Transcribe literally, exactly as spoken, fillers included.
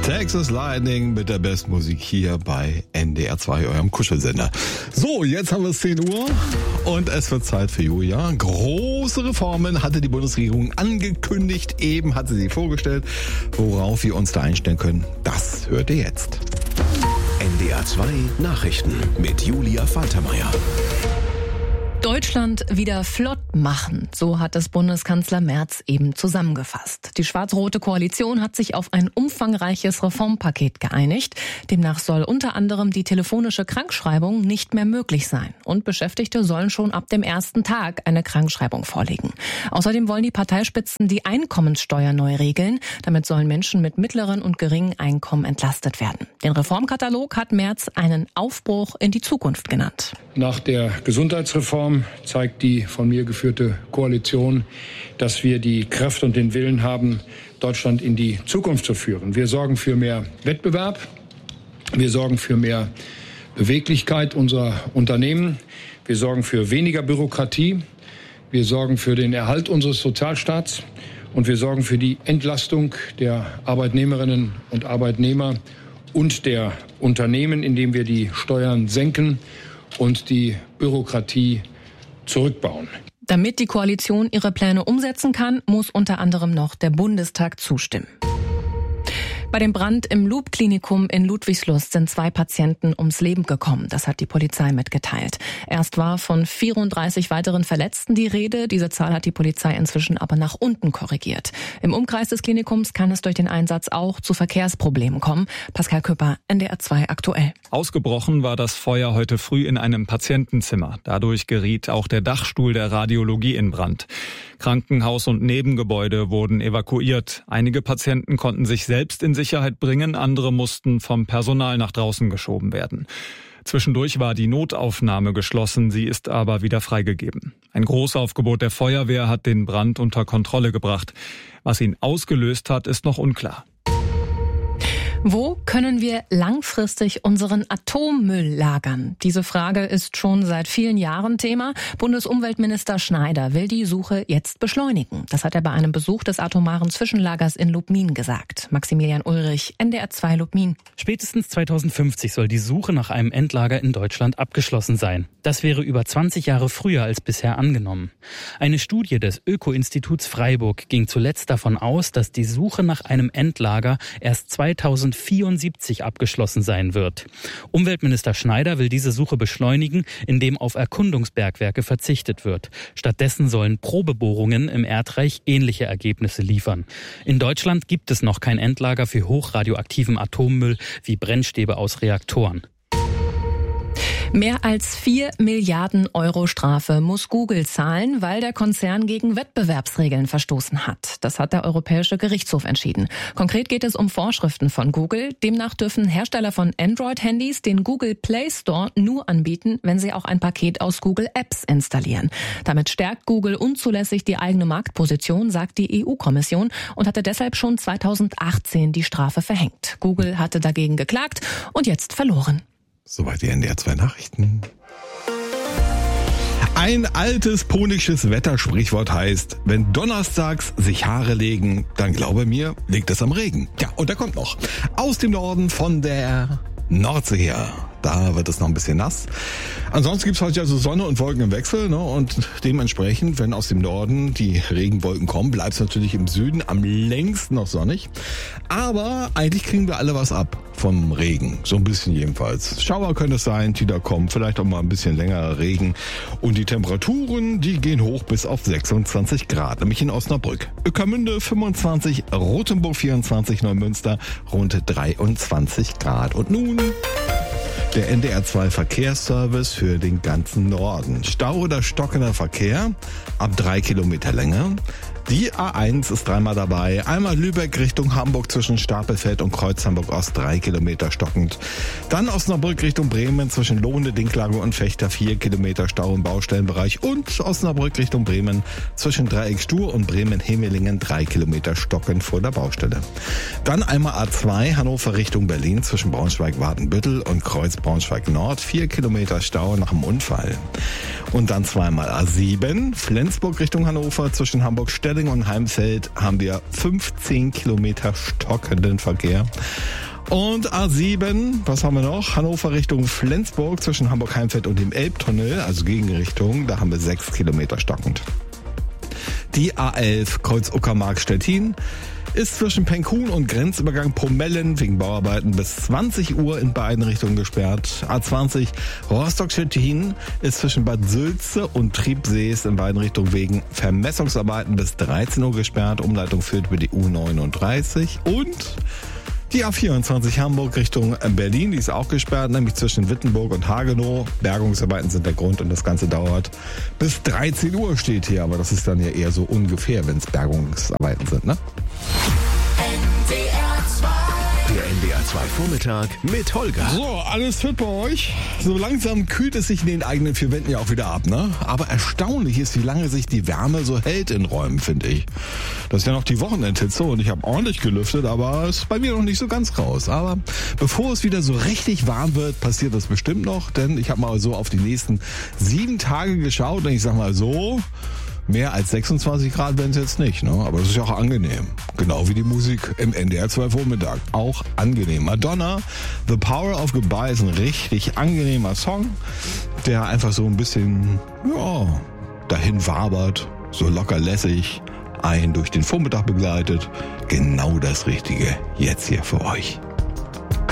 Texas Lightning mit der besten Musik hier bei N D R zwei, eurem Kuschelsender. So, jetzt haben wir es zehn Uhr und es wird Zeit für Julia. Große Reformen hatte die Bundesregierung angekündigt. Eben hat sie sie vorgestellt. Worauf wir uns da einstellen können, das hört ihr jetzt. N D R zwei Nachrichten mit Julia Faltermeier. Deutschland wieder flott machen, so hat es Bundeskanzler Merz eben zusammengefasst. Die schwarz-rote Koalition hat sich auf ein umfangreiches Reformpaket geeinigt. Demnach soll unter anderem die telefonische Krankschreibung nicht mehr möglich sein. Und Beschäftigte sollen schon ab dem ersten Tag eine Krankschreibung vorlegen. Außerdem wollen die Parteispitzen die Einkommenssteuer neu regeln. Damit sollen Menschen mit mittleren und geringen Einkommen entlastet werden. Den Reformkatalog hat Merz einen Aufbruch in die Zukunft genannt. Nach der Gesundheitsreform zeigt die von mir geführte Koalition, dass wir die Kraft und den Willen haben, Deutschland in die Zukunft zu führen. Wir sorgen für mehr Wettbewerb, wir sorgen für mehr Beweglichkeit unserer Unternehmen, wir sorgen für weniger Bürokratie, wir sorgen für den Erhalt unseres Sozialstaats und wir sorgen für die Entlastung der Arbeitnehmerinnen und Arbeitnehmer und der Unternehmen, indem wir die Steuern senken und die Bürokratie zurückbauen. Damit die Koalition ihre Pläne umsetzen kann, muss unter anderem noch der Bundestag zustimmen. Bei dem Brand im Loop-Klinikum in Ludwigslust sind zwei Patienten ums Leben gekommen. Das hat die Polizei mitgeteilt. Erst war von vierunddreißig weiteren Verletzten die Rede. Diese Zahl hat die Polizei inzwischen aber nach unten korrigiert. Im Umkreis des Klinikums kann es durch den Einsatz auch zu Verkehrsproblemen kommen. Pascal Küpper, N D R zwei aktuell. Ausgebrochen war das Feuer heute früh in einem Patientenzimmer. Dadurch geriet auch der Dachstuhl der Radiologie in Brand. Krankenhaus und Nebengebäude wurden evakuiert. Einige Patienten konnten sich selbst in Sicherheit bringen, andere mussten vom Personal nach draußen geschoben werden. Zwischendurch war die Notaufnahme geschlossen, sie ist aber wieder freigegeben. Ein Großaufgebot der Feuerwehr hat den Brand unter Kontrolle gebracht. Was ihn ausgelöst hat, ist noch unklar. Wo können wir langfristig unseren Atommüll lagern? Diese Frage ist schon seit vielen Jahren Thema. Bundesumweltminister Schneider will die Suche jetzt beschleunigen. Das hat er bei einem Besuch des atomaren Zwischenlagers in Lubmin gesagt. Maximilian Ulrich, N D R zwei Lubmin. Spätestens zweitausendfünfzig soll die Suche nach einem Endlager in Deutschland abgeschlossen sein. Das wäre über zwanzig Jahre früher als bisher angenommen. Eine Studie des Öko-Instituts Freiburg ging zuletzt davon aus, dass die Suche nach einem Endlager erst zweitausendvierundsiebzig abgeschlossen sein wird. Umweltminister Schneider will diese Suche beschleunigen, indem auf Erkundungsbergwerke verzichtet wird. Stattdessen sollen Probebohrungen im Erdreich ähnliche Ergebnisse liefern. In Deutschland gibt es noch kein Endlager für hochradioaktiven Atommüll wie Brennstäbe aus Reaktoren. Mehr als vier Milliarden Euro Strafe muss Google zahlen, weil der Konzern gegen Wettbewerbsregeln verstoßen hat. Das hat der Europäische Gerichtshof entschieden. Konkret geht es um Vorschriften von Google. Demnach dürfen Hersteller von Android-Handys den Google Play Store nur anbieten, wenn sie auch ein Paket aus Google Apps installieren. Damit stärkt Google unzulässig die eigene Marktposition, sagt die E U-Kommission, und hatte deshalb schon zweitausendachtzehn die Strafe verhängt. Google hatte dagegen geklagt und jetzt verloren. Soweit die N D R zwei Nachrichten. Ein altes punisches Wettersprichwort heißt, wenn donnerstags sich Haare legen, dann glaube mir, liegt es am Regen. Ja, und da kommt noch. Aus dem Norden von der Nordsee her. Da wird es noch ein bisschen nass. Ansonsten gibt es heute also Sonne und Wolken im Wechsel, ne? Und dementsprechend, wenn aus dem Norden die Regenwolken kommen, bleibt es natürlich im Süden am längsten noch sonnig. Aber eigentlich kriegen wir alle was ab vom Regen. So ein bisschen jedenfalls. Schauer könnte es sein, die da kommen. Vielleicht auch mal ein bisschen längerer Regen. Und die Temperaturen, die gehen hoch bis auf sechsundzwanzig Grad. Nämlich in Osnabrück. Ueckermünde fünfundzwanzig, Rothenburg vierundzwanzig, Neumünster rund dreiundzwanzig Grad. Und nun der N D R zwei Verkehrsservice für den ganzen Norden. Stau oder stockender Verkehr ab drei Kilometer Länge. Die A eins ist dreimal dabei. Einmal Lübeck Richtung Hamburg zwischen Stapelfeld und Kreuz Hamburg Ost, drei Kilometer stockend. Dann Osnabrück Richtung Bremen zwischen Lohne, Dinklage und Fechter, vier Kilometer Stau im Baustellenbereich. Und Osnabrück Richtung Bremen zwischen Dreieck Stur und Bremen-Hemelingen, drei Kilometer stockend vor der Baustelle. Dann einmal A zwei Hannover Richtung Berlin zwischen Braunschweig-Watenbüttel und Kreuz Braunschweig Nord, vier Kilometer Stau nach dem Unfall. Und dann zweimal A sieben Flensburg Richtung Hannover zwischen Hamburg-Stelle Erding und Heimfeld haben wir fünfzehn Kilometer stockenden Verkehr. Und A sieben, was haben wir noch? Hannover Richtung Flensburg zwischen Hamburg-Heimfeld und dem Elbtunnel, also Gegenrichtung, da haben wir sechs Kilometer stockend. Die A elf Kreuz Uckermark-Stettin ist zwischen Penkhuhn und Grenzübergang Pomellen wegen Bauarbeiten bis zwanzig Uhr in beiden Richtungen gesperrt. A zwanzig Rostock-Stettin ist zwischen Bad Sülze und Triebsees in beiden Richtungen wegen Vermessungsarbeiten bis dreizehn Uhr gesperrt. Umleitung führt über die U neununddreißig. Und die A vierundzwanzig Hamburg Richtung Berlin, die ist auch gesperrt, nämlich zwischen Wittenburg und Hagenow. Bergungsarbeiten sind der Grund und das Ganze dauert bis dreizehn Uhr steht hier, aber das ist dann ja eher so ungefähr, wenn es Bergungsarbeiten sind, ne? Der N D R zwei Vormittag mit Holger. So, alles fit bei euch? So langsam kühlt es sich in den eigenen vier Wänden ja auch wieder ab, ne? Aber erstaunlich ist, wie lange sich die Wärme so hält in Räumen, finde ich. Das ist ja noch die Wochenendhitze und ich habe ordentlich gelüftet, aber es ist bei mir noch nicht so ganz raus. Aber bevor es wieder so richtig warm wird, passiert das bestimmt noch, denn ich habe mal so auf die nächsten sieben Tage geschaut und ich sag mal so, mehr als sechsundzwanzig Grad werden es jetzt nicht, ne? Aber das ist ja auch angenehm. Genau wie die Musik im N D R zwei Vormittag. Auch angenehm. Madonna, The Power of Goodbye ist ein richtig angenehmer Song, der einfach so ein bisschen, ja, dahin wabert, so locker lässig, einen durch den Vormittag begleitet. Genau das Richtige jetzt hier für euch.